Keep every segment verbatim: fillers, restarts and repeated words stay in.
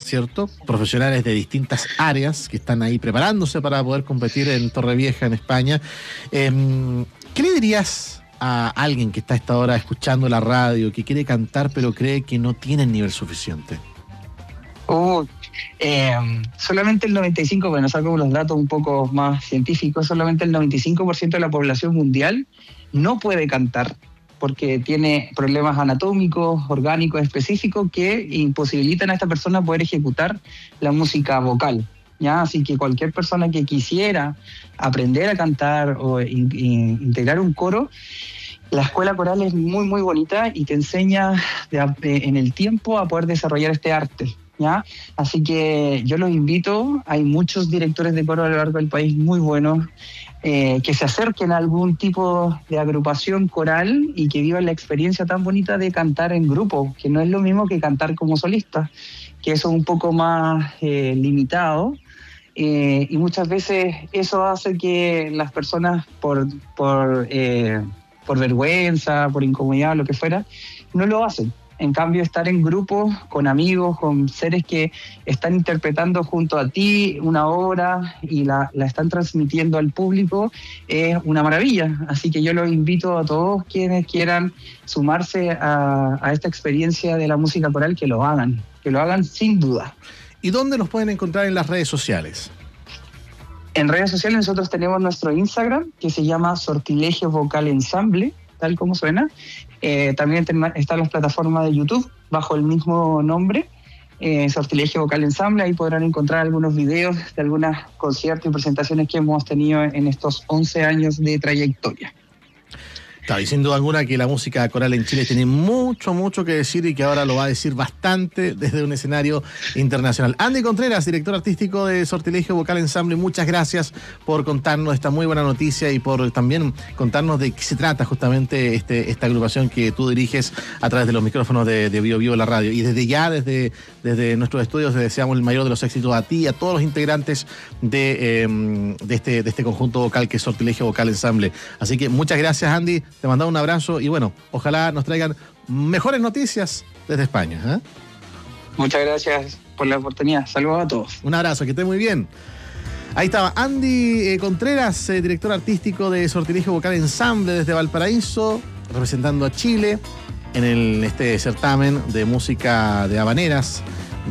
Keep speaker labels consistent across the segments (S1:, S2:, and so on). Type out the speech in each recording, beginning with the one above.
S1: ¿cierto? Profesionales de distintas áreas que están ahí preparándose para poder competir en Torrevieja, en España. Eh, ¿Qué le dirías a alguien que está a esta hora escuchando la radio, que quiere cantar pero cree que no tiene el nivel suficiente?
S2: Uh, eh, solamente el noventa y cinco por ciento, bueno, saco los datos un poco más científicos, solamente el noventa y cinco por ciento de la población mundial no puede cantar porque tiene problemas anatómicos, orgánicos específicos que imposibilitan a esta persona poder ejecutar la música vocal, ¿ya? Así que cualquier persona que quisiera aprender a cantar o in, in, integrar un coro, la escuela coral es muy, muy bonita y te enseña de, de, en el tiempo a poder desarrollar este arte, ¿ya? Así que yo los invito, hay muchos directores de coro a lo largo del país muy buenos, eh, que se acerquen a algún tipo de agrupación coral y que vivan la experiencia tan bonita de cantar en grupo, que no es lo mismo que cantar como solista, que eso es un poco más eh, limitado, eh, y muchas veces eso hace que las personas por, por, eh, por vergüenza, por incomodidad, lo que fuera, no lo hacen. En cambio, estar en grupos, con amigos, con seres que están interpretando junto a ti una obra y la, la están transmitiendo al público, es una maravilla. Así que yo los invito a todos quienes quieran sumarse a, a esta experiencia de la música coral, que lo hagan, que lo hagan sin duda.
S1: ¿Y dónde nos pueden encontrar en las redes sociales?
S2: En redes sociales nosotros tenemos nuestro Instagram, que se llama Sortilegio Vocal Ensamble, tal como suena. Eh, también ten, están las plataformas de YouTube bajo el mismo nombre, eh, Sortilegio Vocal Ensamble. Ahí podrán encontrar algunos videos de algunos conciertos y presentaciones que hemos tenido en estos once años de trayectoria.
S1: Claro, y sin duda alguna que la música coral en Chile tiene mucho, mucho que decir y que ahora lo va a decir bastante desde un escenario internacional. Andy Contreras, director artístico de Sortilegio Vocal Ensamble, muchas gracias por contarnos esta muy buena noticia y por también contarnos de qué se trata justamente este, esta agrupación que tú diriges a través de los micrófonos de, de Bio Bio la radio. Y desde ya, desde, desde nuestros estudios, te deseamos el mayor de los éxitos a ti y a todos los integrantes de, eh, de, este, de este conjunto vocal que es Sortilegio Vocal Ensamble. Así que muchas gracias, Andy. Te mandamos un abrazo y bueno, ojalá nos traigan mejores noticias desde España, ¿eh?
S2: Muchas gracias por la oportunidad. Saludos a todos.
S1: Un abrazo, que esté muy bien. Ahí estaba Andy eh, Contreras, eh, director artístico de Sortilegio Vocal Ensamble desde Valparaíso, representando a Chile en el, este certamen de música de habaneras,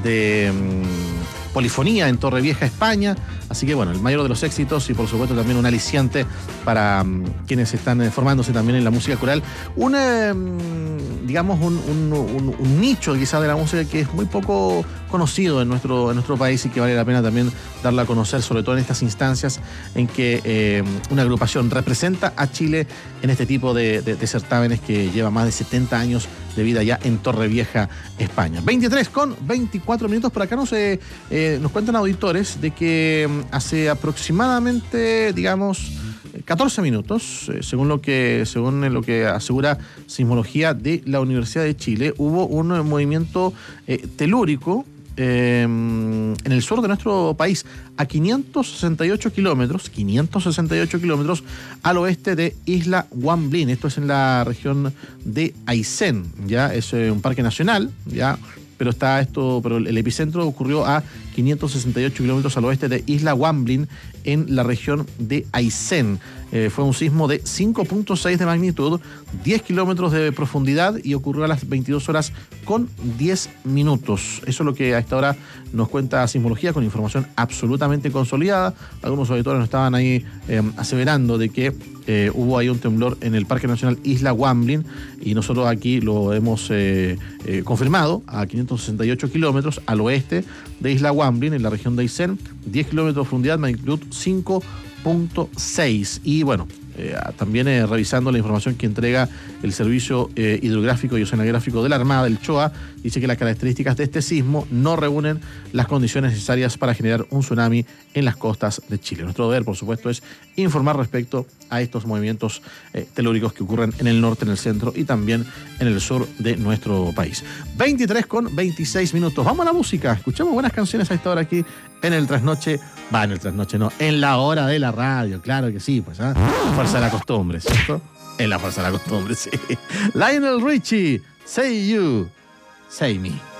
S1: de um, polifonía en Torrevieja, España. Así que bueno, el mayor de los éxitos y por supuesto también un aliciante para um, quienes están eh, formándose también en la música coral. Un, eh, digamos, un, un, un, un nicho quizás de la música que es muy poco conocido en nuestro, en nuestro país y que vale la pena también darla a conocer, sobre todo en estas instancias en que eh, una agrupación representa a Chile en este tipo de, de, de certámenes que lleva más de setenta años de vida ya en Torrevieja, España. veintitrés con veinticuatro minutos. Por acá nos, eh, eh, nos cuentan auditores de que hace aproximadamente, digamos, catorce minutos, eh, según lo que según lo que asegura Sismología de la Universidad de Chile, hubo un eh, movimiento eh, telúrico eh, en el sur de nuestro país, a quinientos sesenta y ocho kilómetros, quinientos sesenta y ocho kilómetros al oeste de Isla Guamblín. Esto es en la región de Aysén, ya es eh, un parque nacional, ya. Pero está esto, pero el epicentro ocurrió a quinientos sesenta y ocho kilómetros al oeste de Isla Guamblín, en la región de Aysén. Eh, fue un sismo de cinco punto seis de magnitud, diez kilómetros de profundidad y ocurrió a las veintidós horas con diez minutos. Eso es lo que a esta hora nos cuenta Sismología, con información absolutamente consolidada. Algunos auditores nos estaban ahí eh, aseverando de que eh, hubo ahí un temblor en el Parque Nacional Isla Guamblín y nosotros aquí lo hemos eh, eh, confirmado a quinientos sesenta y ocho kilómetros al oeste de Isla Guamblín, en la región de Aysén, diez kilómetros de profundidad, magnitud cinco punto seis. Y bueno, eh, también eh, revisando la información que entrega el Servicio eh, Hidrográfico y Oceanográfico de la Armada, el CHOA, dice que las características de este sismo no reúnen las condiciones necesarias para generar un tsunami en las costas de Chile. Nuestro deber, por supuesto, es informar respecto a estos movimientos eh, telúricos que ocurren en el norte, en el centro y también en el sur de nuestro país. veintitrés con veintiséis minutos. Vamos a la música. Escuchamos buenas canciones a esta hora aquí en el Trasnoche. Va, en el Trasnoche no, en la hora de la radio. Claro que sí, pues, ¿ah? Fuerza de la costumbre, ¿cierto? En la fuerza de la costumbre, sí. Lionel Richie, Say You, Say Me.